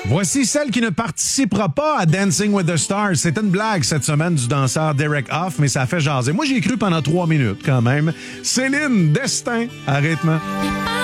Voici celle qui ne participera pas à Dancing with the Stars. C'est une blague cette semaine du danseur Derek Hough, mais ça a fait jaser. Moi, j'y ai cru pendant 3 minutes quand même. Céline Destin, à rythme.